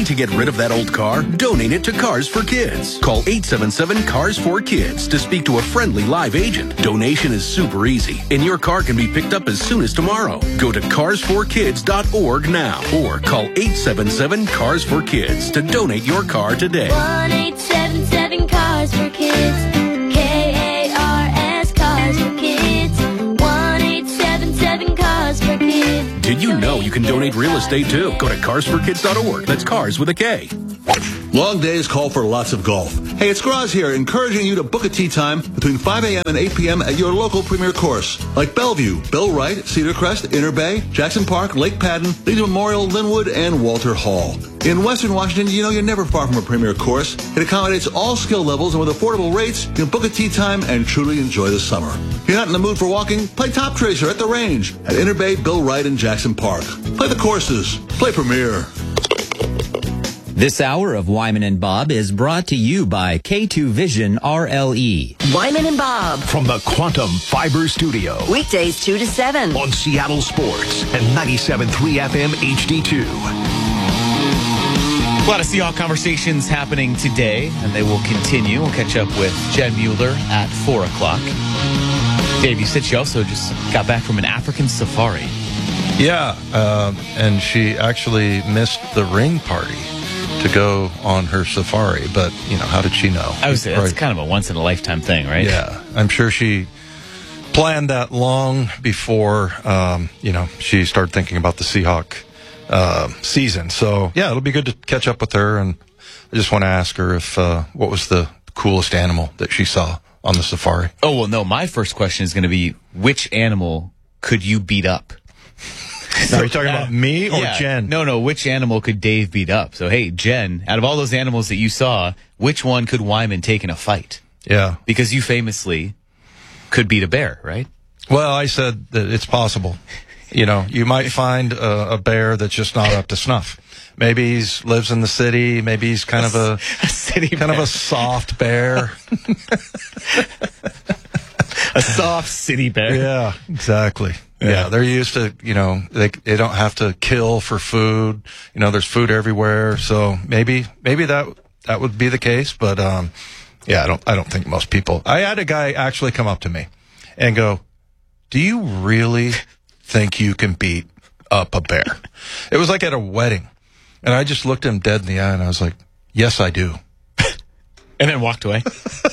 to get rid of that old car? Donate it to Cars for Kids. Call 877-CARS4KIDS to speak to a friendly live agent. Donation is super easy, and your car can be picked up as soon as tomorrow. Go to carsforkids.org now or call 877-CARS4KIDS to donate your car today. 1-877-CARS4KIDS. KARS Cars for Kids. 1-877-CARS4KIDS. Did you know you can donate real estate too? Go to carsforkids.org. That's cars with a K. Long days call for lots of golf. Hey, it's Graz here, encouraging you to book a tee time between 5 a.m. and 8 p.m. at your local premier course, like Bellevue, Bill Wright, Cedar Crest, Inner Bay, Jackson Park, Lake Padden, Leeds Memorial, Linwood, and Walter Hall. In Western Washington, you know you're never far from a premier course. It accommodates all skill levels, and with affordable rates, you can book a tee time and truly enjoy the summer. If you're not in the mood for walking, play Top Tracer at the range at Inner Bay, Bill Wright, and Jackson Park. Play the courses. Play Premier. This hour of Wyman and Bob is brought to you by K2 Vision RLE. Wyman and Bob. From the Quantum Fiber Studio. Weekdays 2 to 7. On Seattle Sports and 97.3 FM HD2. A lot of Seahawks conversations happening today, and they will continue. We'll catch up with Jen Mueller at 4 o'clock. Dave, you said she also just got back from an African safari. Yeah, and she actually missed the ring party to go on her safari, but, how did she know? I would say that's kind of a once-in-a-lifetime thing, right? Yeah, I'm sure she planned that long before, she started thinking about the Seahawk season. So, yeah, it'll be good to catch up with her, and I just want to ask her if what was the coolest animal that she saw on the safari. Oh, well, no, my first question is going to be, which animal could you beat up? Now, are you talking about me or Jen? No, which animal could Dave beat up? So, hey, Jen, out of all those animals that you saw, which one could Wyman take in a fight? Yeah. Because you famously could beat a bear, right? Well, I said that it's possible. You might find a bear that's just not up to snuff. Maybe he lives in the city. Maybe he's kind of a city kind of a soft bear. A soft city bear. Yeah, exactly. Yeah, they're used to, they don't have to kill for food. There's food everywhere. So maybe that would be the case. But, I don't think most people. I had a guy actually come up to me and go, "Do you really think you can beat up a bear?" It was like at a wedding. And I just looked him dead in the eye and I was like, "Yes, I do." And then walked away.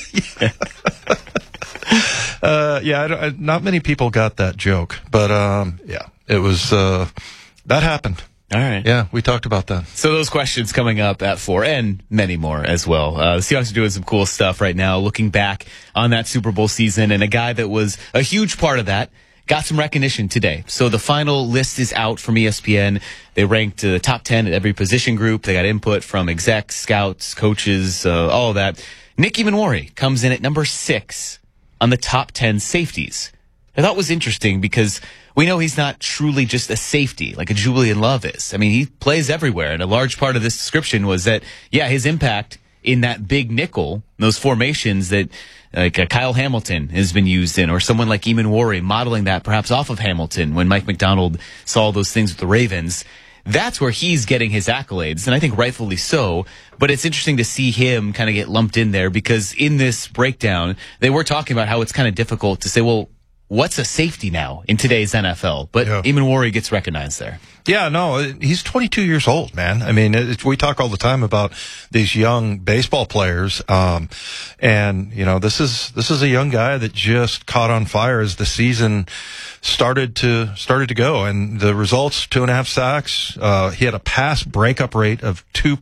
Not many people got that joke, but it was that happened. All right. Yeah, we talked about that. So those questions coming up at 4 and many more as well. The Seahawks are doing some cool stuff right now, looking back on that Super Bowl season, and a guy that was a huge part of that got some recognition today. So the final list is out from ESPN. They ranked the top 10 at every position group. They got input from execs, scouts, coaches, all of that. Nick Emanwori comes in at number 6 on the top 10 safeties. I thought it was interesting because we know he's not truly just a safety like a Julian Love is. I mean, he plays everywhere, and a large part of this description was that, his impact in that big nickel, those formations that like Kyle Hamilton has been used in, or someone like Emanwori modeling that perhaps off of Hamilton when Mike McDonald saw those things with the Ravens. That's where he's getting his accolades, and I think rightfully so. But it's interesting to see him kind of get lumped in there because in this breakdown, they were talking about how it's kind of difficult to say, well, what's a safety now in today's NFL? But Emanwori gets recognized there. Yeah, no, he's 22 years old, man. I mean, we talk all the time about these young baseball players. And, this is a young guy that just caught on fire as the season started to go. And the results, 2.5 sacks. He had a pass breakup rate of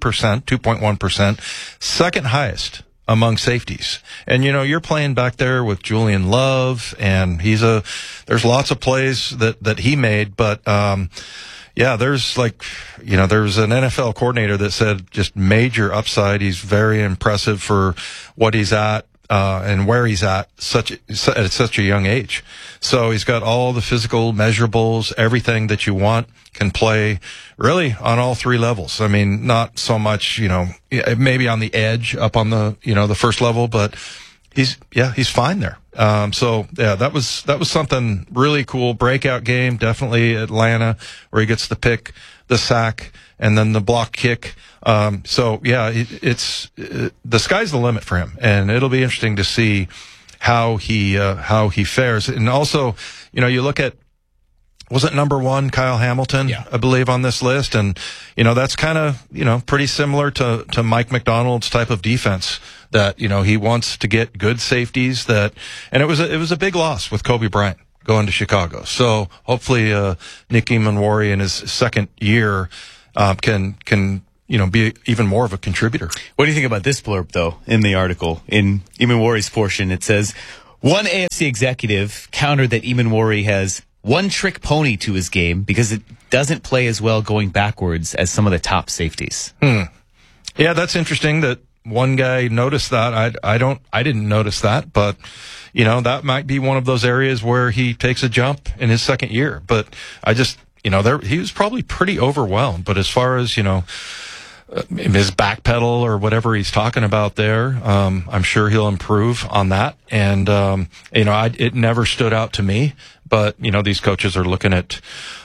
2.1%, second highest among safeties. And, you're playing back there with Julian Love, and there's lots of plays that he made, but, there's there was an NFL coordinator that said just major upside. He's very impressive for what he's at, and where he's at at such a young age. So he's got all the physical measurables, everything that you want, can play really on all 3 levels. I mean, not so much, maybe on the edge up on the, the first level, but he's fine there. That was something really cool. Breakout game, definitely Atlanta, where he gets the pick, the sack, and then the block kick. So yeah, it's the sky's the limit for him, and it'll be interesting to see how he fares. And also, you look at, was it number 1, Kyle Hamilton, I believe, on this list? And, that's kind of, pretty similar to Mike McDonald's type of defense that, he wants to get good safeties and it was a big loss with Kobe Bryant going to Chicago. So hopefully, Nick Eamon-Warry in his second year, can be even more of a contributor. What do you think about this blurb, though, in the article? In Eamon-Warry's portion, it says, one AFC executive countered that Eamon-Warry has one-trick pony to his game because it doesn't play as well going backwards as some of the top safeties. Yeah, that's interesting that one guy noticed that. I didn't notice that, but that might be one of those areas where he takes a jump in his second year. But I just, he was probably pretty overwhelmed. But as far as, his backpedal or whatever he's talking about there, I'm sure he'll improve on that. And, it never stood out to me. But, these coaches are looking at,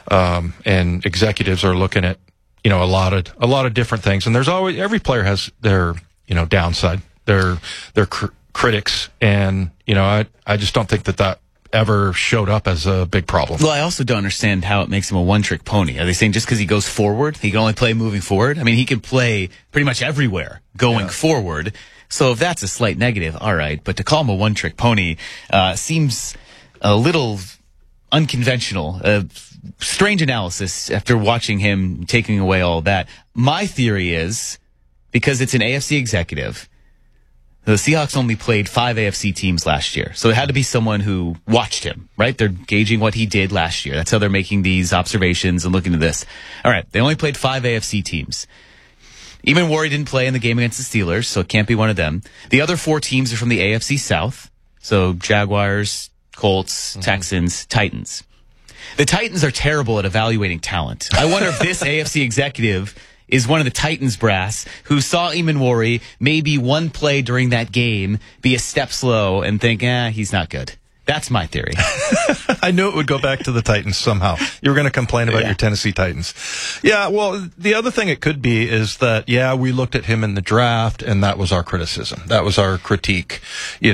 and executives are looking at, a lot of different things. And there's always, every player has their, downside, their critics. And, I just don't think that ever showed up as a big problem. Well, I also don't understand how it makes him a one-trick pony. Are they saying just because he goes forward, he can only play moving forward? I mean, he can play pretty much everywhere going forward. So if that's a slight negative, all right. But to call him a one-trick pony seems a little unconventional. Strange analysis after watching him taking away all that. My theory is, because it's an AFC executive, the Seahawks only played 5 AFC teams last year. So it had to be someone who watched him, right? They're gauging what he did last year. That's how they're making these observations and looking at this. All right, they only played 5 AFC teams. Eamon-Warry didn't play in the game against the Steelers, so it can't be one of them. The other 4 teams are from the AFC South. So Jaguars, Colts, Texans, Titans. The Titans are terrible at evaluating talent. I wonder if this AFC executive is one of the Titans brass who saw Eamon-Warry maybe one play during that game be a step slow and think, he's not good. That's my theory. I knew it would go back to the Titans somehow. You were going to complain about your Tennessee Titans. Yeah, well, the other thing it could be is that, we looked at him in the draft, and that was our criticism. That was our critique, being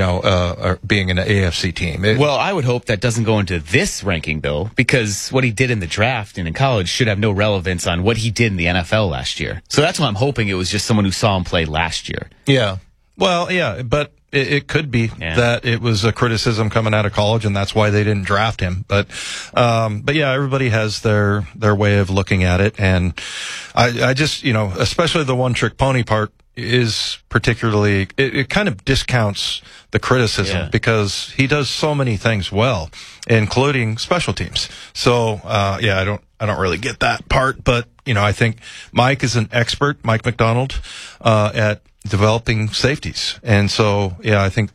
an AFC team. Well, I would hope that doesn't go into this ranking, though, because what he did in the draft and in college should have no relevance on what he did in the NFL last year. So that's why I'm hoping it was just someone who saw him play last year. Yeah. Well, yeah, but it could be that it was a criticism coming out of college, and that's why they didn't draft him. But yeah, everybody has their way of looking at it, and I just, especially the one-trick pony part is particularly, it kind of discounts the criticism because he does so many things well, including special teams. So I don't really get that part, but I think Mike is an expert, Mike McDonald, at developing safeties. And so, I think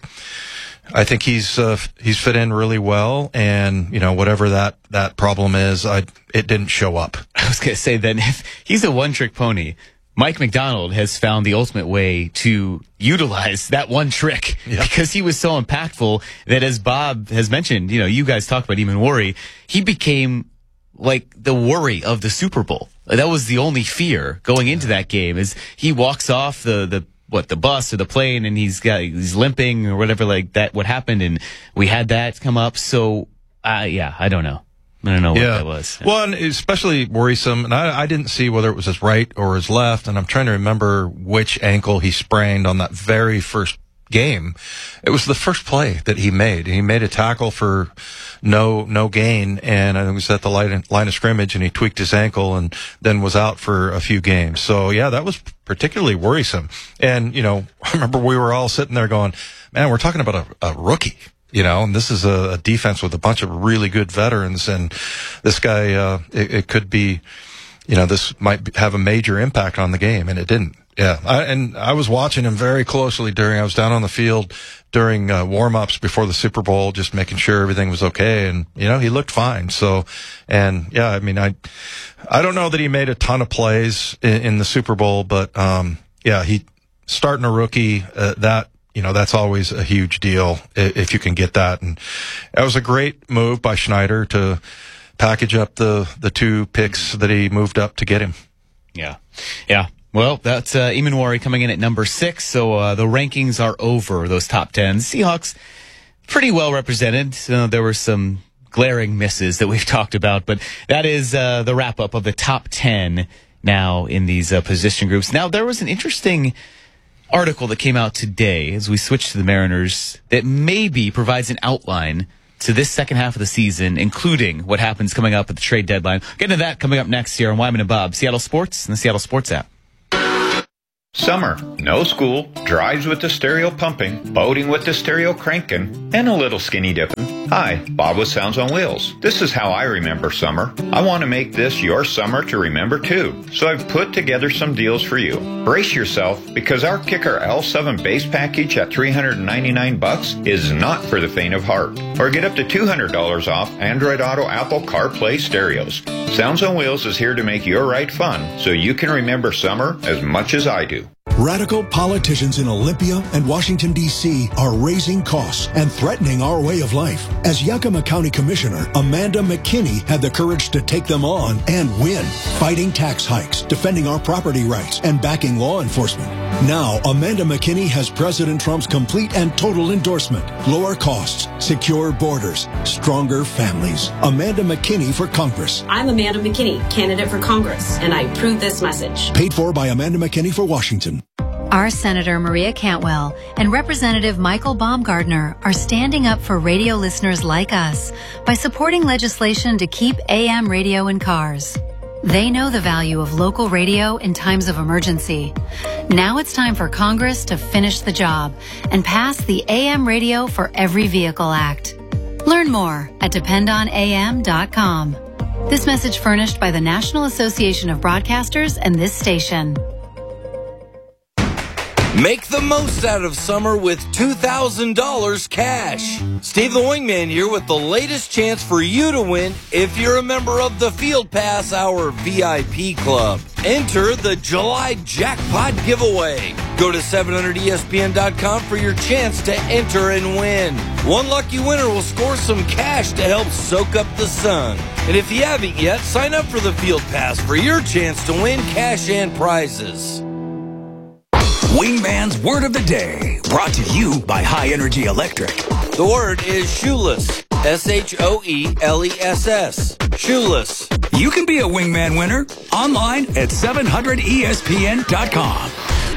he's fit in really well. And, whatever that problem is, it didn't show up. I was going to say then, if he's a one-trick pony, Mike McDonald has found the ultimate way to utilize that one trick because he was so impactful that, as Bob has mentioned, you guys talked about Eamon-Warry, he became like the worry of the Super Bowl. That was the only fear going into that game, is he walks off the bus or the plane and he's limping or whatever like that, what happened. And we had that come up. So, I don't know. I don't know what that was. Well, and especially worrisome. And I didn't see whether it was his right or his left. And I'm trying to remember which ankle he sprained on that very first game. It was the first play that he made. He made a tackle for no gain, and I think it was at the line of scrimmage, and he tweaked his ankle and then was out for a few games. So that was particularly worrisome. And I remember we were all sitting there going, man, we're talking about a rookie, and this is a defense with a bunch of really good veterans, and this guy, it could be, this might have a major impact on the game, and it didn't. Yeah, I was watching him very closely I was down on the field during warm-ups before the Super Bowl, just making sure everything was okay, and he looked fine. So, and I mean, I don't know that he made a ton of plays in the Super Bowl, but he starting a rookie that's always a huge deal if you can get that, and that was a great move by Schneider to package up the 2 picks that he moved up to get him. Yeah. Well, that's Eamon coming in at number 6. So the rankings are over those top 10. Seahawks pretty well represented. There were some glaring misses that we've talked about, but that is the wrap up of the top 10 now in these position groups. Now, there was an interesting article that came out today as we switch to the Mariners that maybe provides an outline to this second half of the season, including what happens coming up at the trade deadline. Get into that coming up next here on Wyman and Bob, Seattle Sports and the Seattle Sports app. Summer, no school, drives with the stereo pumping, boating with the stereo cranking, and a little skinny dipping. Hi, Bob with Sounds on Wheels. This is how I remember summer. I want to make this your summer to remember too, so I've put together some deals for you. Brace yourself, because our Kicker L7 base package at $399 is not for the faint of heart. Or get up to $200 off Android Auto Apple CarPlay stereos. Sounds on Wheels is here to make your ride fun, so you can remember summer as much as I do. Radical politicians in Olympia and Washington, D.C. are raising costs and threatening our way of life. As Yakima County Commissioner, Amanda McKinney had the courage to take them on and win, fighting tax hikes, defending our property rights, and backing law enforcement. Now, Amanda McKinney has President Trump's complete and total endorsement. Lower costs, secure borders, stronger families. Amanda McKinney for Congress. I'm Amanda McKinney, candidate for Congress, and I approve this message. Paid for by Amanda McKinney for Washington. Our Senator Maria Cantwell and Representative Michael Baumgardner are standing up for radio listeners like us by supporting legislation to keep AM radio in cars. They know the value of local radio in times of emergency. Now it's time for Congress to finish the job and pass the AM Radio for Every Vehicle Act. Learn more at dependonam.com. This message furnished by the National Association of Broadcasters and this station. Make the most out of summer with $2,000 cash. Steve the Wingman here with the latest chance for you to win if you're a member of the Field Pass Hour VIP Club. Enter the July Jackpot Giveaway. Go to 700ESPN.com for your chance to enter and win. One lucky winner will score some cash to help soak up the sun. And if you haven't yet, sign up for the Field Pass for your chance to win cash and prizes. Wingman's Word of the Day, brought to you by High Energy Electric. The word is shoeless. S-H-O-E-L-E-S-S. Shoeless. You can be a Wingman winner online at 700ESPN.com.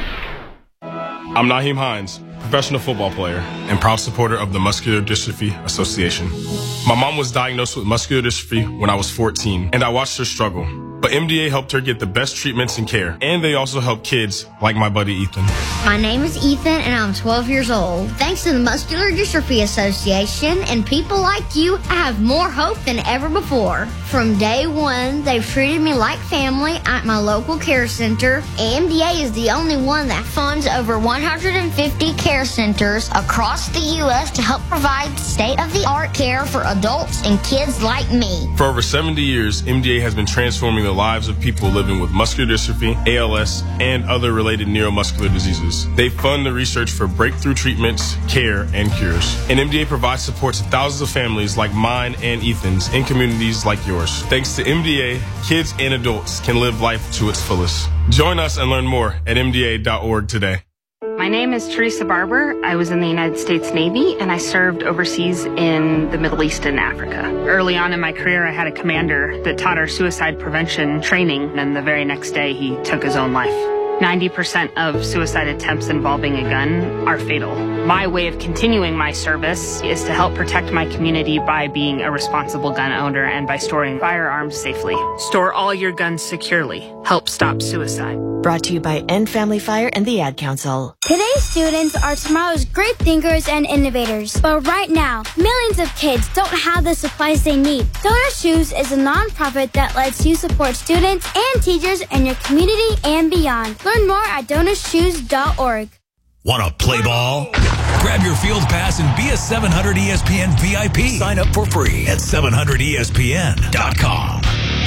I'm Naheem Hines, professional football player and proud supporter of the Muscular Dystrophy Association. My mom was diagnosed with muscular dystrophy when I was 14, and I watched her struggle. But MDA helped her get the best treatments and care, and they also help kids like my buddy Ethan. My name is Ethan, and I'm 12 years old. Thanks to the Muscular Dystrophy Association and people like you, I have more hope than ever before. From day one, they've treated me like family at my local care center. AMDA is the only one that funds over 150 care centers across the U.S. to help provide state-of-the-art care for adults and kids like me. For over 70 years, MDA has been transforming the lives of people living with muscular dystrophy, ALS, and other related neuromuscular diseases. They fund the research for breakthrough treatments, care, and cures. And MDA provides support to thousands of families like mine and Ethan's in communities like yours. Thanks to MDA, kids and adults can live life to its fullest. Join us and learn more at MDA.org today. My name is Teresa Barber. I was in the United States Navy, and I served overseas in the Middle East and Africa. Early on in my career, I had a commander that taught our suicide prevention training, and the very next day, he took his own life. 90% of suicide attempts involving a gun are fatal. My way of continuing my service is to help protect my community by being a responsible gun owner and by storing firearms safely. Store all your guns securely. Help stop suicide. Brought to you by End Family Fire and the Ad Council. Today's students are tomorrow's great thinkers and innovators. But right now, millions of kids don't have the supplies they need. Donor Shoes is a nonprofit that lets you support students and teachers in your community and beyond. Learn more at DonorsShoes.org. Want to play ball? Grab your field pass and be a 700 ESPN VIP. Sign up for free at 700ESPN.com.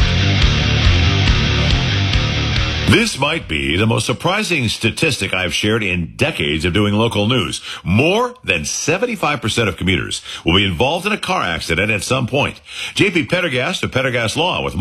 This might be the most surprising statistic I've shared in decades of doing local news. More than 75% of commuters will be involved in a car accident at some point. JP Pendergast of Pendergast Law with more.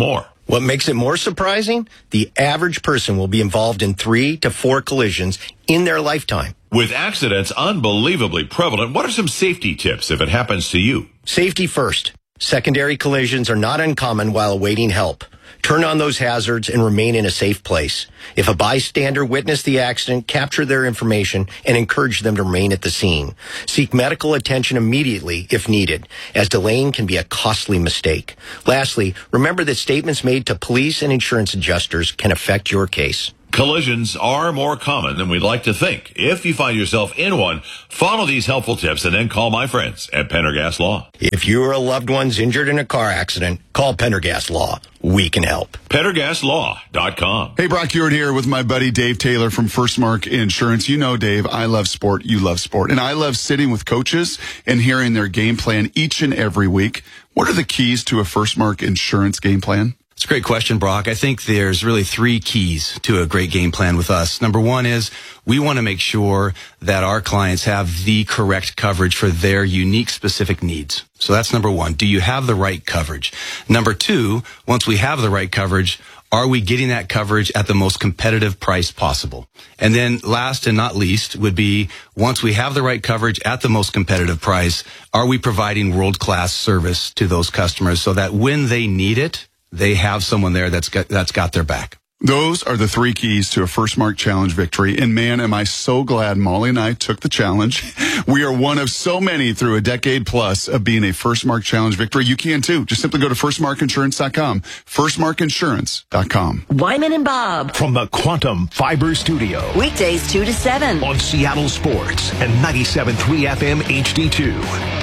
What makes it more surprising? The average person will be involved in 3 to 4 collisions in their lifetime. With accidents unbelievably prevalent, what are some safety tips if it happens to you? Safety first. Secondary collisions are not uncommon while awaiting help. Turn on those hazards and remain in a safe place. If a bystander witnessed the accident, capture their information and encourage them to remain at the scene. Seek medical attention immediately if needed, as delaying can be a costly mistake. Lastly, remember that statements made to police and insurance adjusters can affect your case. Collisions are more common than we'd like to think. If you find yourself in one, follow these helpful tips and then call my friends at Pendergast Law. If you or a loved one's injured in a car accident, call Pendergast Law. We can help. PendergastLaw.com. Hey, Brock Ewart here with my buddy Dave Taylor from First Mark Insurance. You know, Dave, I love sport. You love sport. And I love sitting with coaches and hearing their game plan each and every week. What are the keys to a First Mark Insurance game plan? It's a great question, Brock. I think there's really 3 keys to a great game plan with us. Number 1 is we want to make sure that our clients have the correct coverage for their unique specific needs. So that's number 1. Do you have the right coverage? Number 2, once we have the right coverage, are we getting that coverage at the most competitive price possible? And then last and not least would be, once we have the right coverage at the most competitive price, are we providing world-class service to those customers so that when they need it, they have someone there that's got their back. Those are the 3 keys to a First Mark Challenge victory. And man, am I so glad Molly and I took the challenge. We are one of so many through a decade plus of being a First Mark Challenge victory. You can too. Just simply go to firstmarkinsurance.com. Firstmarkinsurance.com. Wyman and Bob. From the Quantum Fiber Studio. Weekdays 2 to 7. On Seattle Sports and 97.3 FM HD2.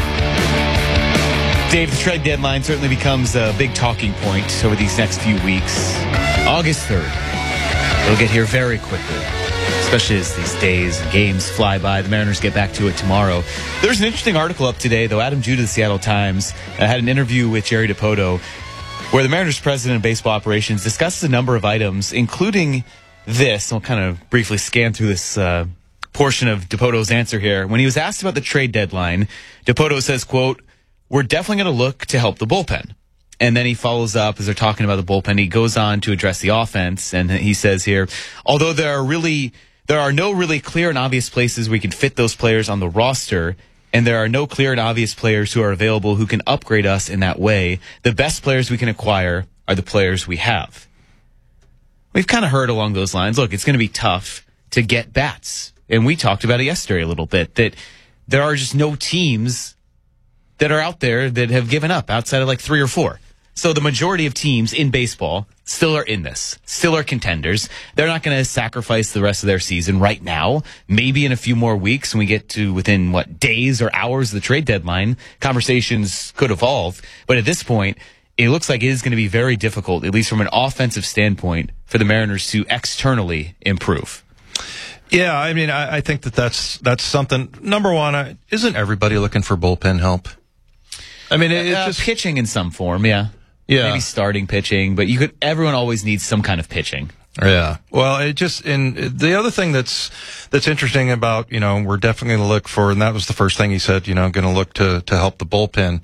Dave, the trade deadline certainly becomes a big talking point over these next few weeks. August 3rd. It'll get here very quickly, especially as these days and games fly by. The Mariners get back to it tomorrow. There's an interesting article up today, though. Adam Judah of the Seattle Times had an interview with Jerry Dipoto, where the Mariners president of baseball operations discusses a number of items, including this. I'll kind of briefly scan through this portion of Dipoto's answer here. When he was asked about the trade deadline, Dipoto says, quote, "We're definitely going to look to help the bullpen." And then he follows up as they're talking about the bullpen. He goes on to address the offense, and he says here, although there are no really clear and obvious places we can fit those players on the roster, and there are no clear and obvious players who are available who can upgrade us in that way, the best players we can acquire are the players we have. We've kind of heard along those lines, look, it's going to be tough to get bats. And we talked about it yesterday a little bit, that there are just no teams that are out there that have given up outside of like 3 or 4. So the majority of teams in baseball still are in this, still are contenders. They're not going to sacrifice the rest of their season right now. Maybe in a few more weeks when we get to within, days or hours of the trade deadline, conversations could evolve. But at this point, it looks like it is going to be very difficult, at least from an offensive standpoint, for the Mariners to externally improve. Yeah, I mean, I think that's something. Number 1, isn't everybody looking for bullpen help? I mean, it's just pitching in some form, yeah. Maybe starting pitching, but everyone always needs some kind of pitching. Yeah. Well, the other thing that's interesting about, we're definitely going to look for, and that was the first thing he said, going to look to help the bullpen.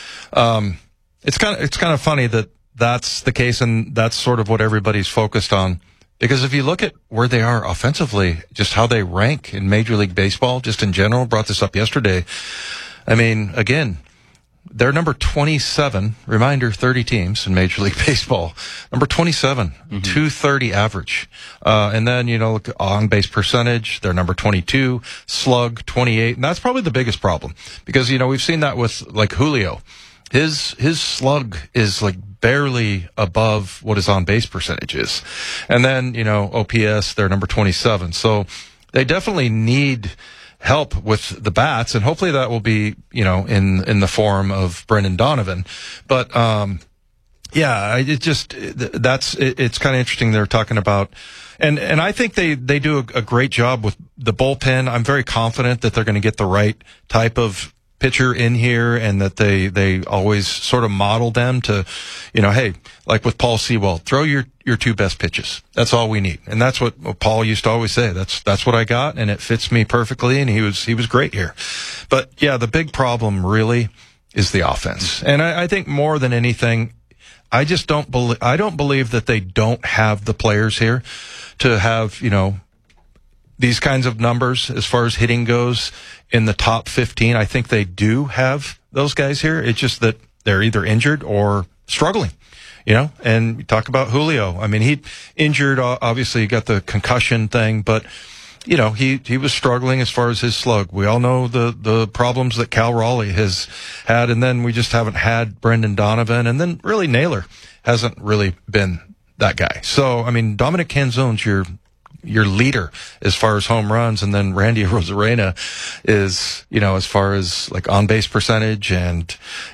It's kind of funny that that's the case, and that's sort of what everybody's focused on. Because if you look at where they are offensively, just how they rank in Major League Baseball, just in general, brought this up yesterday. I mean, again, they're number 27, reminder, 30 teams in Major League Baseball. Number 27, 230 average. And then, look, on-base percentage, they're number 22, slug, 28. And that's probably the biggest problem. Because, we've seen that with, Julio. His slug is, barely above what his on-base percentage is. And then, OPS, they're number 27. So they definitely need help with the bats, and hopefully that will be, in the form of Brendan Donovan. But, it's kind of interesting they're talking about, and I think they do a great job with the bullpen. I'm very confident that they're going to get the right type of pitcher in here, and that they always sort of model them to, hey, like with Paul Sewald, throw your 2 best pitches. That's all we need. And that's what Paul used to always say. That's what I got, and it fits me perfectly, and he was great here. But yeah, the big problem really is the offense. And I think more than anything, I just don't believe that they don't have the players here to have, these kinds of numbers as far as hitting goes in the top 15. I think they do have those guys here. It's just that they're either injured or struggling, and we talk about Julio. I mean, he injured, obviously he got the concussion thing, but he was struggling as far as his slug. We all know the problems that Cal Raleigh has had, and then we just haven't had Brendan Donovan, and then really Naylor hasn't really been that guy. So, I mean, Dominic Canzone's your leader as far as home runs, and then Randy Arozarena is, as far as like on base percentage and,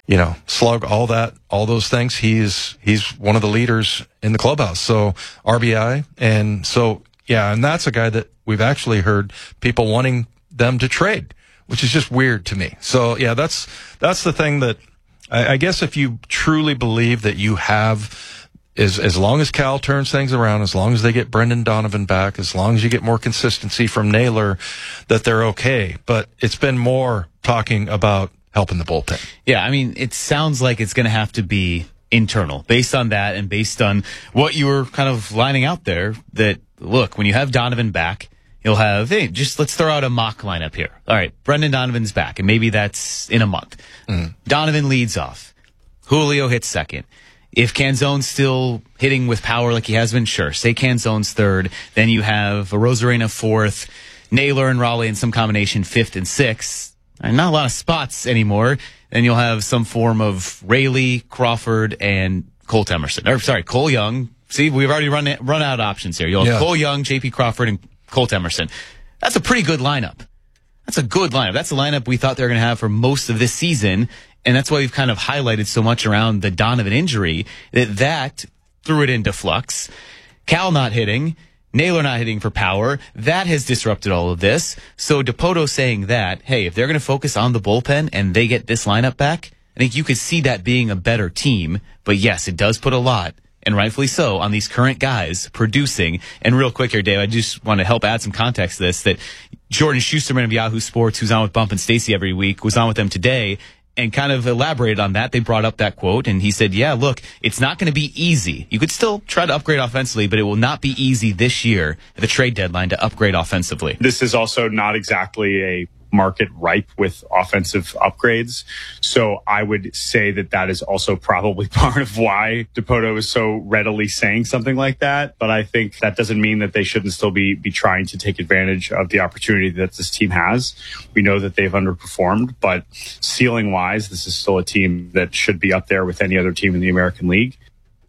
slug, all those things. He's one of the leaders in the clubhouse. So RBI. And so, yeah, and that's a guy that we've actually heard people wanting them to trade, which is just weird to me. So yeah, that's the thing that I guess if you truly believe that you have, as long as Cal turns things around, as long as they get Brendan Donovan back, as long as you get more consistency from Naylor, that they're okay. But it's been more talking about helping the bullpen. Yeah, I mean, it sounds like it's going to have to be internal based on that and based on what you were kind of lining out there, that look, when you have Donovan back, you'll have, hey, just let's throw out a mock lineup here. All right, Brendan Donovan's back, and maybe that's in a month. Donovan leads off. Julio hits second. If Canzone's still hitting with power like he has been, sure, say Canzone's third. Then you have Arozarena fourth, Naylor and Raleigh in some combination fifth and sixth. And not a lot of spots anymore. Then you'll have some form of Raley, Crawford, and Colt Emerson. Or, sorry, Cole Young. See, we've already run out of options here. You'll have Cole Young, J.P. Crawford, and Colt Emerson. That's a pretty good lineup. That's a good lineup. That's the lineup we thought they were going to have for most of this season. And that's why we've kind of highlighted so much around the Donovan injury, that threw it into flux. Cal not hitting, Naylor not hitting for power, that has disrupted all of this. So Dipoto saying that, hey, if they're going to focus on the bullpen and they get this lineup back, I think you could see that being a better team. But yes, it does put a lot, and rightfully so, on these current guys producing. And real quick here, Dave, I just want to help add some context to this, that Jordan Schusterman of Yahoo Sports, who's on with Bump and Stacy every week, was on with them today and kind of elaborated on that. They brought up that quote, and he said, yeah, look, it's not going to be easy. You could still try to upgrade offensively, but it will not be easy this year at the trade deadline to upgrade offensively. This is also not exactly a market ripe with offensive upgrades. So I would say that is also probably part of why Dipoto is so readily saying something like that. But I think that doesn't mean that they shouldn't still be trying to take advantage of the opportunity that this team has. We know that they've underperformed, but ceiling wise, this is still a team that should be up there with any other team in the American League.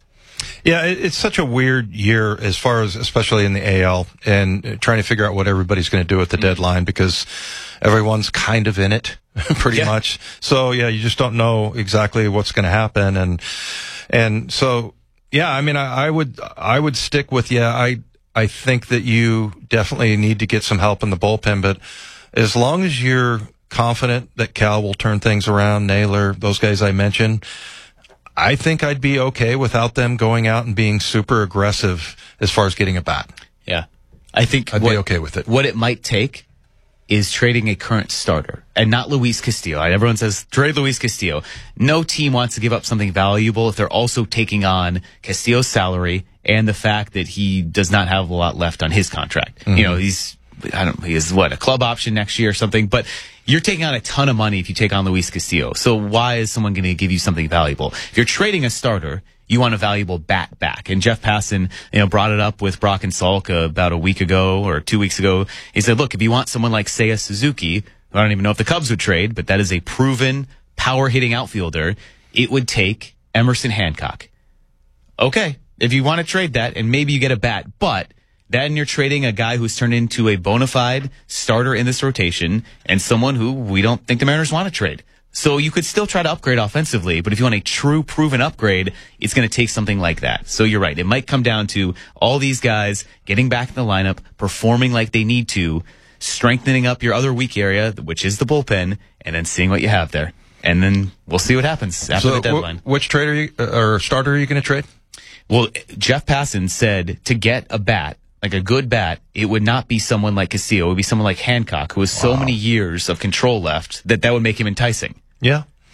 Yeah, it's such a weird year as far as, especially in the AL, and trying to figure out what everybody's going to do at the deadline, because everyone's kind of in it pretty much. So yeah, you just don't know exactly what's going to happen. And so, yeah, I mean, I would stick with, I think that you definitely need to get some help in the bullpen, but as long as you're confident that Cal will turn things around, Naylor, those guys I mentioned, I think I'd be okay without them going out and being super aggressive as far as getting a bat. Yeah. I think I'd be okay with it. What it might take is trading a current starter and not Luis Castillo. Everyone says trade Luis Castillo. No team wants to give up something valuable if they're also taking on Castillo's salary and the fact that he does not have a lot left on his contract. Mm-hmm. He has a club option next year or something, but you're taking on a ton of money if you take on Luis Castillo. So why is someone going to give you something valuable? If you're trading a starter, you want a valuable bat back. And Jeff Passan, brought it up with Brock and Salk about a week ago or 2 weeks ago. He said, look, if you want someone like Seiya Suzuki, I don't even know if the Cubs would trade, but that is a proven power hitting outfielder, it would take Emerson Hancock. Okay, if you want to trade that and maybe you get a bat, but then you're trading a guy who's turned into a bona fide starter in this rotation and someone who we don't think the Mariners want to trade. So you could still try to upgrade offensively, but if you want a true proven upgrade, it's going to take something like that. So you're right. It might come down to all these guys getting back in the lineup, performing like they need to, strengthening up your other weak area, which is the bullpen, and then seeing what you have there. And then we'll see what happens after the deadline. Which trade or starter are you going to trade? Well, Jeff Passan said to get a bat, like a good bat, it would not be someone like Castillo. It would be someone like Hancock, who has so many years of control left that would make him enticing. Yeah.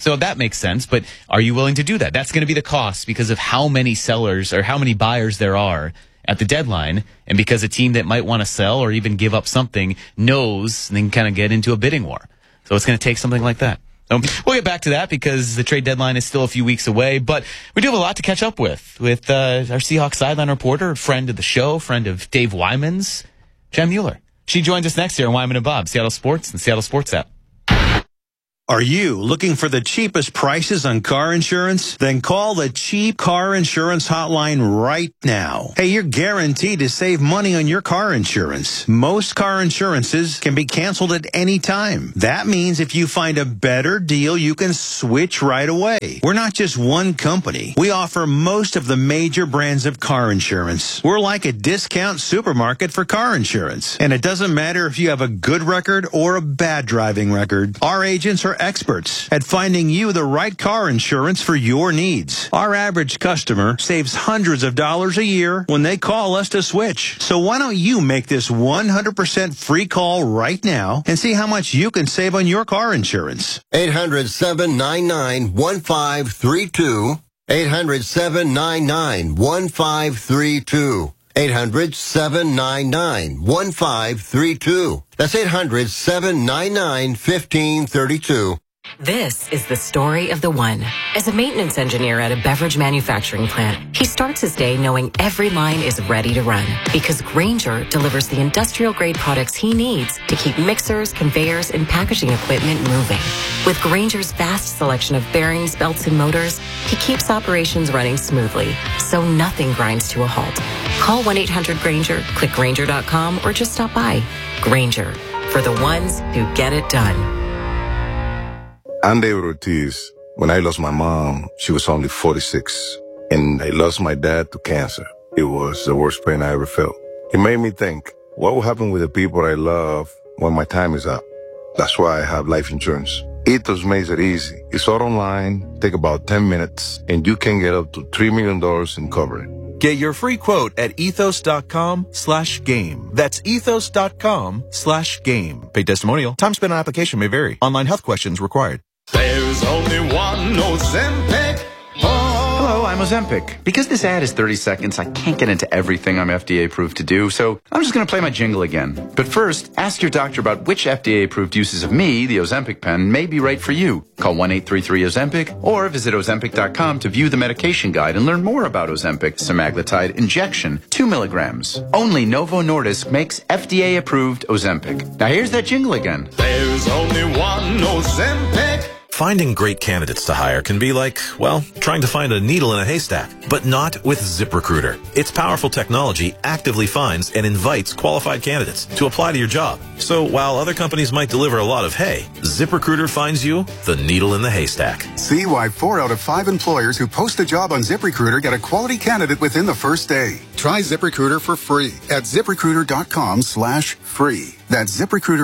So that makes sense, but are you willing to do that? That's going to be the cost because of how many sellers or how many buyers there are at the deadline, and because a team that might want to sell or even give up something knows and then kind of get into a bidding war. So it's going to take something like that. So we'll get back to that because the trade deadline is still a few weeks away, but we do have a lot to catch up with our Seahawks sideline reporter, friend of the show, friend of Dave Wyman's, Jen Mueller. She joins us next here on Wyman and Bob, Seattle Sports and Seattle Sports app. Are you looking for the cheapest prices on car insurance? Then call the Cheap Car Insurance Hotline right now. Hey, you're guaranteed to save money on your car insurance. Most car insurances can be canceled at any time. That means if you find a better deal, you can switch right away. We're not just one company. We offer most of the major brands of car insurance. We're like a discount supermarket for car insurance. And it doesn't matter if you have a good record or a bad driving record. Our agents are experts at finding you the right car insurance for your needs. Our average customer saves hundreds of dollars a year when they call us to switch. So why don't you make this 100% free call right now and see how much you can save on your car insurance? 800-799-1532. 800-799-1532. 800-799-1532. That's 800-799-1532. This is the story of the one. As a maintenance engineer at a beverage manufacturing plant, he starts his day knowing every line is ready to run because Grainger delivers the industrial-grade products he needs to keep mixers, conveyors, and packaging equipment moving. With Grainger's vast selection of bearings, belts, and motors, he keeps operations running smoothly, so nothing grinds to a halt. Call 1-800-GRAINGER, click Grainger.com, or just stop by. Grainger, for the ones who get it done. I'm David Ortiz. When I lost my mom, she was only 46. And I lost my dad to cancer. It was the worst pain I ever felt. It made me think, what will happen with the people I love when my time is up? That's why I have life insurance. Ethos makes it easy. It's all online, take about 10 minutes, and you can get up to $3 million in coverage. Get your free quote at ethos.com/game. That's ethos.com/game. Paid testimonial. Time spent on application may vary. Online health questions required. There's only one Ozempic. Hello, I'm Ozempic. Because this ad is 30 seconds, I can't get into everything I'm FDA approved to do, so I'm just going to play my jingle again. But first, ask your doctor about which FDA approved uses of me, the Ozempic pen, may be right for you. Call 1-833-OZEMPIC or visit Ozempic.com to view the medication guide and learn more about Ozempic semaglutide injection, 2 milligrams. Only Novo Nordisk makes FDA approved Ozempic. Now here's that jingle again. There's only one Ozempic. Finding great candidates to hire can be like, well, trying to find a needle in a haystack, but not with ZipRecruiter. Its powerful technology actively finds and invites qualified candidates to apply to your job. So while other companies might deliver a lot of hay, ZipRecruiter finds you the needle in the haystack. See why 4 out of 5 employers who post a job on ZipRecruiter get a quality candidate within the first day. Try ZipRecruiter for free at ZipRecruiter.com/free. That's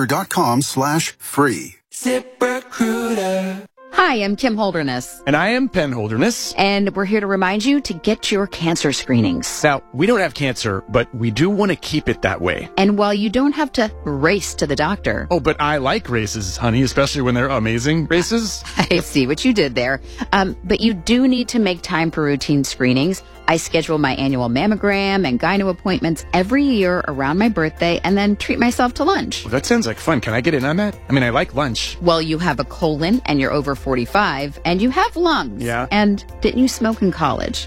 ZipRecruiter.com/free. ZipRecruiter. Hi, I'm Kim Holderness. And I am Penn Holderness. And we're here to remind you to get your cancer screenings. Now, we don't have cancer, but we do want to keep it that way. And while you don't have to race to the doctor. Oh, but I like races, honey, especially when they're amazing races. I see what you did there. But you do need to make time for routine screenings. I schedule my annual mammogram and gyno appointments every year around my birthday and then treat myself to lunch. Well, that sounds like fun. Can I get in on that? I mean, I like lunch. Well, you have a colon and you're over 45 and you have lungs. Yeah. And didn't you smoke in college?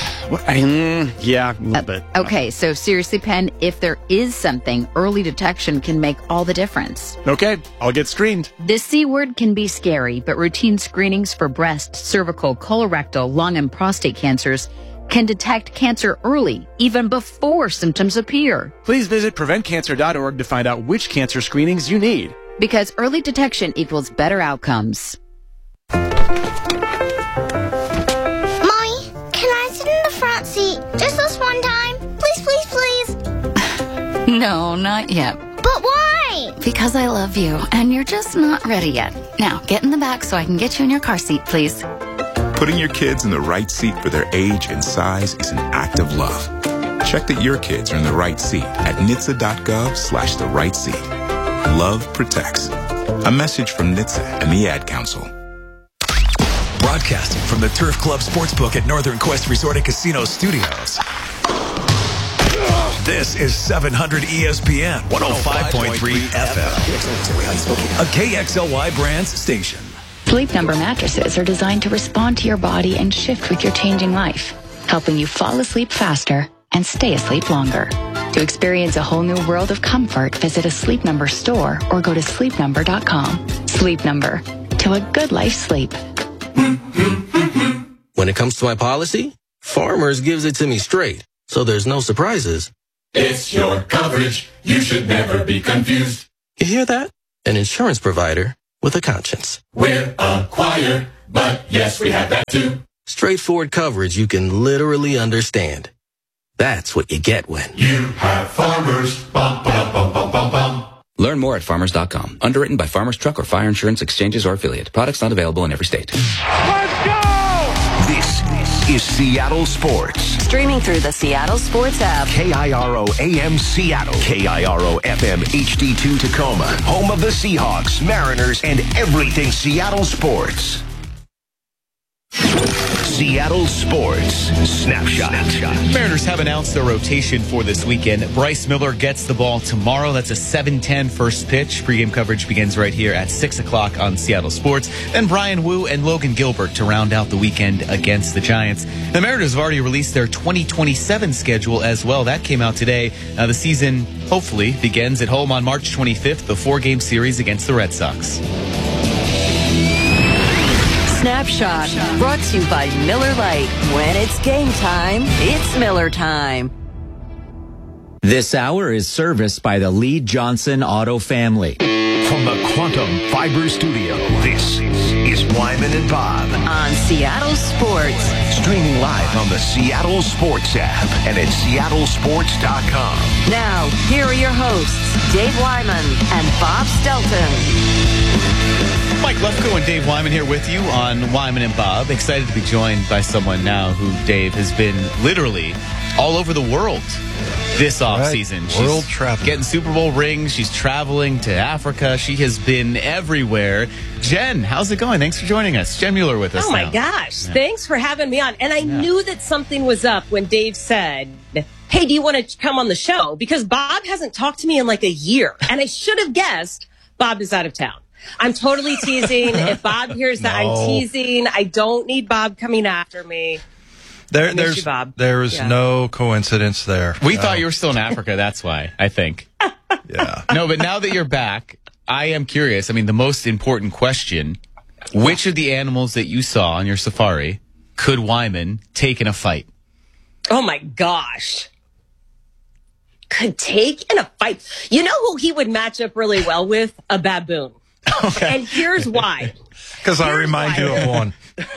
Yeah, a little bit. Okay, so seriously, Penn, if there is something, early detection can make all the difference. Okay, I'll get screened. This C word can be scary, but routine screenings for breast, cervical, colorectal, lung, and prostate cancers can detect cancer early, even before symptoms appear. Please visit PreventCancer.org to find out which cancer screenings you need. Because early detection equals better outcomes. Mommy, can I sit in the front seat just this one time? Please, please, please. No, not yet. But why? Because I love you, and you're just not ready yet. Now, get in the back so I can get you in your car seat, please. Putting your kids in the right seat for their age and size is an act of love. Check that your kids are in the right seat at NHTSA.gov/the right seat. Love protects. A message from NHTSA and the Ad Council. Broadcasting from the Turf Club Sportsbook at Northern Quest Resort and Casino Studios. This is 700 ESPN 105.3 FM. A KXLY Brands station. Sleep Number mattresses are designed to respond to your body and shift with your changing life, helping you fall asleep faster and stay asleep longer. To experience a whole new world of comfort, visit a Sleep Number store or go to sleepnumber.com. Sleep Number. To a good life sleep. When it comes to my policy, Farmers gives it to me straight, so there's no surprises. It's your coverage. You should never be confused. You hear that? An insurance provider with a conscience. We're a choir, but yes, we have that too. Straightforward coverage you can literally understand. That's what you get when you have Farmers. Bum, bum, bum, bum, bum, bum. Learn more at farmers.com. Underwritten by Farmers Truck or Fire Insurance Exchanges or Affiliate. Products not available in every state. Let's go! This is Seattle Sports. Streaming through the Seattle Sports app. KIRO AM Seattle. KIRO FM HD2 Tacoma. Home of the Seahawks, Mariners, and everything Seattle sports. Seattle Sports Snapshot. Mariners have announced their rotation for this weekend. Bryce Miller gets the ball tomorrow. That's a 7:10 first pitch. Pre-game coverage begins right here at 6 o'clock on Seattle Sports. Then Brian Wu and Logan Gilbert to round out the weekend against the Giants. The Mariners have already released their 2027 schedule as well. That came out today. The season hopefully begins at home on March 25th, the 4-game series against the Red Sox. Snapshot, brought to you by Miller Lite. When it's game time, it's Miller time. This hour is serviced by the Lee Johnson Auto family. From the Quantum Fiber Studio, this is Wyman and Bob. On Seattle Sports. Streaming live on the Seattle Sports app and at seattlesports.com. Now, here are your hosts, Dave Wyman and Bob Stelton. Mike Lefko and Dave Wyman here with you on Wyman and Bob. Excited to be joined by someone now who, Dave, has been literally all over the world this offseason. Right. World traveling. Getting Super Bowl rings. She's traveling to Africa. She has been everywhere. Jen, how's it going? Thanks for joining us. Jen Mueller with us Oh, my now. gosh. Yeah. Thanks for having me on. And I knew that something was up when Dave said, hey, do you want to come on the show? Because Bob hasn't talked to me in like a year. And I should have guessed Bob is out of town. I'm totally teasing. If Bob hears that I'm teasing, I don't need Bob coming after me. There's no coincidence there. We thought you were still in Africa. That's why, I think. Yeah. No, but now that you're back, I am curious. I mean, the most important question, which of the animals that you saw on your safari could Wyman take in a fight? Oh, my gosh. Could take in a fight. You know who he would match up really well with? A baboon. Okay. And here's why. Because I remind you of one.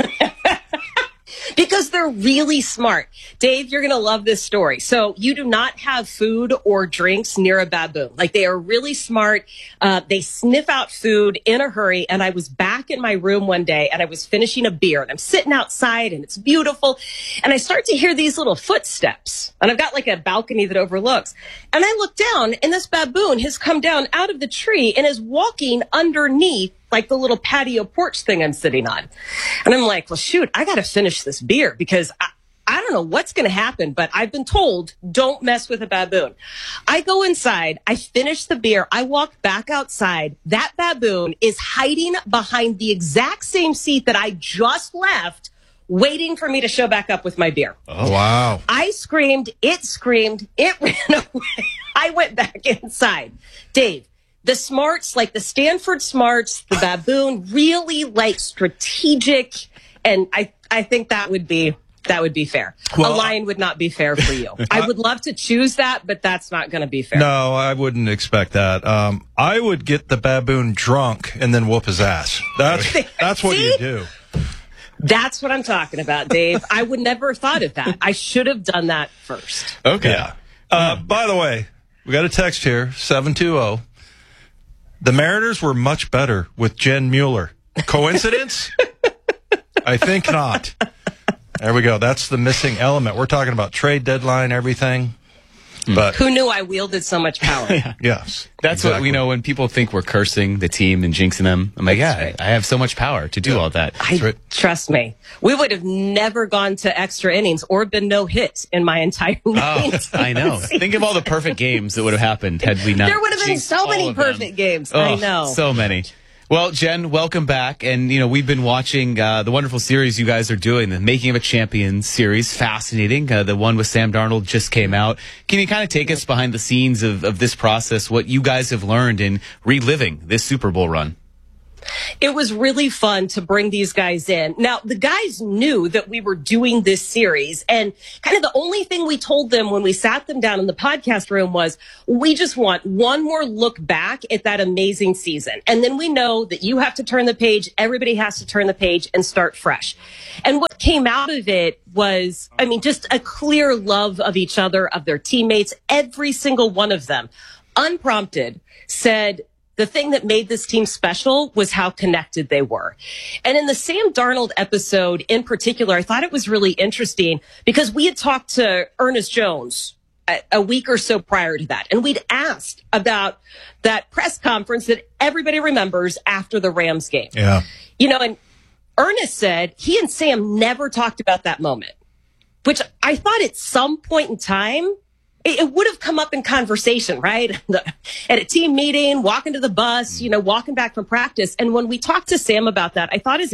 Because they're really smart. Dave, you're going to love this story. So you do not have food or drinks near a baboon. Like, they are really smart. They sniff out food in a hurry. And I was back in my room one day and I was finishing a beer and I'm sitting outside and it's beautiful. And I start to hear these little footsteps and I've got like a balcony that overlooks. And I look down and this baboon has come down out of the tree and is walking underneath like the little patio porch thing I'm sitting on. And I'm like, well, shoot, I got to finish this beer because I don't know what's going to happen, but I've been told don't mess with a baboon. I go inside, I finish the beer, I walk back outside. That baboon is hiding behind the exact same seat that I just left, waiting for me to show back up with my beer. Oh, wow. I screamed, it ran away. I went back inside. Dave, the smarts, like the Stanford smarts, the baboon, really like strategic. And I think that would be fair. Well, a lion would not be fair for you. I would love to choose that, but that's not going to be fair. No, I wouldn't expect that. I would get the baboon drunk and then whoop his ass. That's what you do. That's what I'm talking about, Dave. I would never have thought of that. I should have done that first. Okay. Yeah. By the way, we got a text here, 720. The Mariners were much better with Jen Mueller. Coincidence? I think not. There we go. That's the missing element. We're talking about trade deadline, everything. But who knew I wielded so much power? Yes. That's what we know when people think we're cursing the team and jinxing them. I'm like, I have so much power to do all that. Trust me, we would have never gone to extra innings or been no hits in my entire I know. Think of all the perfect games that would have happened had we not. There would have been so many perfect games. I know. So many. Well, Jen, welcome back. And, we've been watching the wonderful series you guys are doing, the Making of a Champion series. Fascinating. The one with Sam Darnold just came out. Can you kind of take us behind the scenes of this process, what you guys have learned in reliving this Super Bowl run? It was really fun to bring these guys in. Now, the guys knew that we were doing this series, and kind of the only thing we told them when we sat them down in the podcast room was, we just want one more look back at that amazing season. And then we know that you have to turn the page, everybody has to turn the page and start fresh. And what came out of it was, just a clear love of each other, of their teammates. Every single one of them, unprompted, said, the thing that made this team special was how connected they were. And in the Sam Darnold episode in particular, I thought it was really interesting because we had talked to Ernest Jones a week or so prior to that. And we'd asked about that press conference that everybody remembers after the Rams game. Yeah. And Ernest said he and Sam never talked about that moment, which I thought at some point in time, it would have come up in conversation, right? At a team meeting, walking to the bus, walking back from practice. And when we talked to Sam about that, I thought his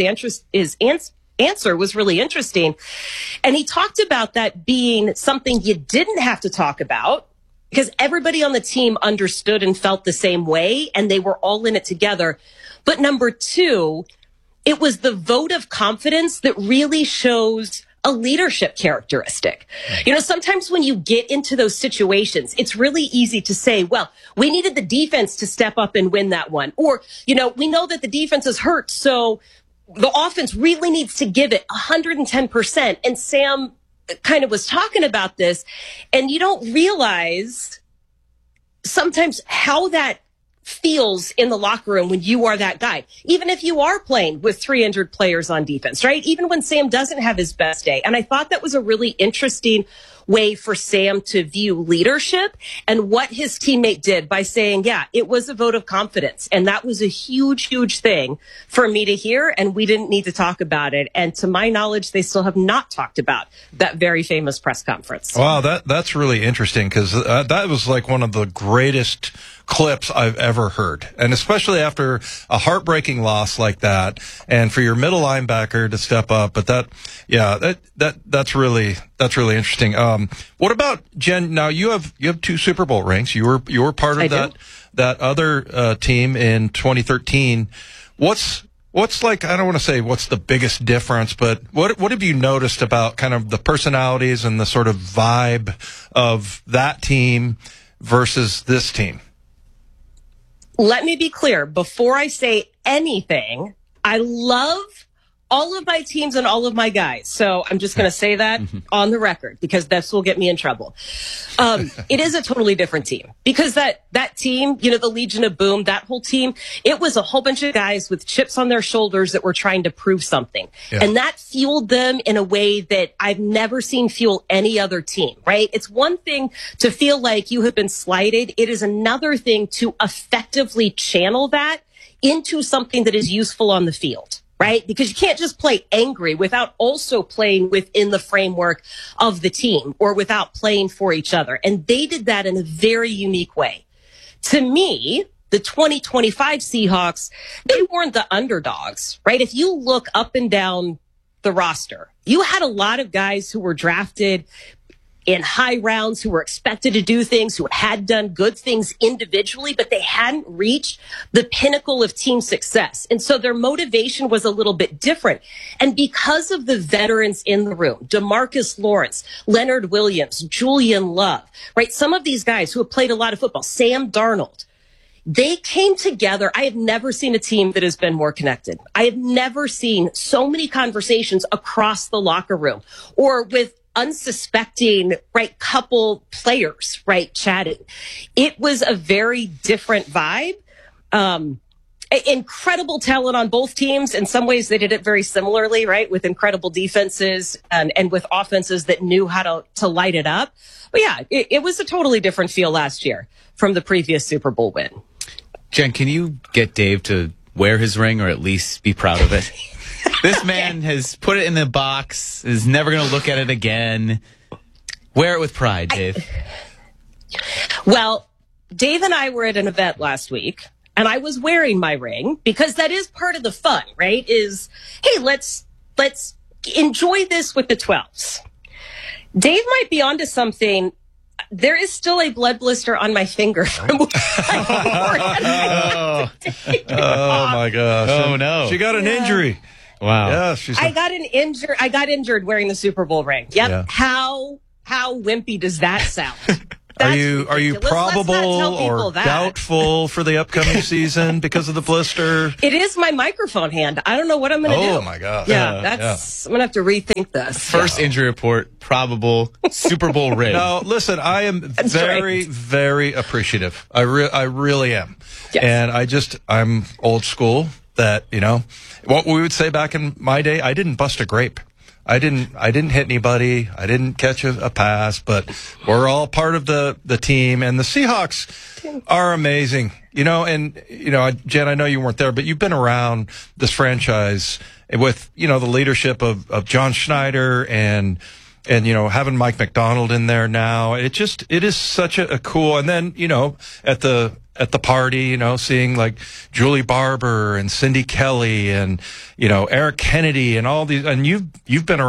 answer was really interesting. And he talked about that being something you didn't have to talk about because everybody on the team understood and felt the same way, and they were all in it together. But number two, it was the vote of confidence that really shows a leadership characteristic. Sometimes when you get into those situations, it's really easy to say, well, we needed the defense to step up and win that one. Or, we know that the defense is hurt, so the offense really needs to give it 110%. And Sam kind of was talking about this, and you don't realize sometimes how that feels in the locker room when you are that guy, even if you are playing with 300 players on defense, right? Even when Sam doesn't have his best day. And I thought that was a really interesting way for Sam to view leadership and what his teammate did by saying, yeah, it was a vote of confidence. And that was a huge, huge thing for me to hear. And we didn't need to talk about it. And to my knowledge, they still have not talked about that very famous press conference. Wow, that's really interesting because that was like one of the greatest clips I've ever heard. And especially after a heartbreaking loss like that, and for your middle linebacker to step up. But that's really interesting. What about Jen? Now you have 2 Super Bowl rings. You were part of that other team in 2013. What's like, I don't want to say what's the biggest difference, but what have you noticed about kind of the personalities and the sort of vibe of that team versus this team? Let me be clear. Before I say anything, I love all of my teams and all of my guys. So I'm just going to say that on the record because this will get me in trouble. It is a totally different team because that team, the Legion of Boom, that whole team, it was a whole bunch of guys with chips on their shoulders that were trying to prove something. Yeah. And that fueled them in a way that I've never seen fuel any other team, right? It's one thing to feel like you have been slighted. It is another thing to effectively channel that into something that is useful on the field. Right? Because you can't just play angry without also playing within the framework of the team or without playing for each other. And they did that in a very unique way. To me, the 2025 Seahawks, they weren't the underdogs, right? If you look up and down the roster, you had a lot of guys who were drafted in high rounds, who were expected to do things, who had done good things individually, but they hadn't reached the pinnacle of team success. And so their motivation was a little bit different. And because of the veterans in the room, DeMarcus Lawrence, Leonard Williams, Julian Love, right? Some of these guys who have played a lot of football, Sam Darnold, they came together. I have never seen a team that has been more connected. I have never seen so many conversations across the locker room or with unsuspecting, right, couple players, right, chatting. It was a very different vibe. incredible talent on both teams. In some ways, they did it very similarly, right? With incredible defenses and with offenses that knew how to light it up. But yeah, it was a totally different feel last year from the previous Super Bowl win. Jen, can you get Dave to wear his ring or at least be proud of it? This man has put it in the box, is never going to look at it again. Wear it with pride, Dave. Well, Dave and I were at an event last week, and I was wearing my ring because that is part of the fun, right? Is, hey, let's enjoy this with the 12s. Dave might be onto something. There is still a blood blister on my finger from Oh my gosh. Oh no. She got an injury. Wow. Yeah, I got injured wearing the Super Bowl ring. Yep. Yeah. How wimpy does that sound? Are you probable or doubtful for the upcoming season because of the blister? It is my microphone hand. I don't know what I'm going to do. Oh my gosh. Yeah, I'm going to have to rethink this. First injury report, probable Super Bowl ring. No, listen, I am very appreciative. I really am. Yes. And I'm old school that, what we would say back in my day, I didn't bust a grape. I didn't hit anybody. I didn't catch a pass, but we're all part of the team, and the Seahawks are amazing. Jen, I know you weren't there, but you've been around this franchise with, the leadership of John Schneider and having Mike McDonald in there now. It is such a cool, and then, at the party, seeing like Julie Barber and Cindy Kelly and, Eric Kennedy and all these, and you've been around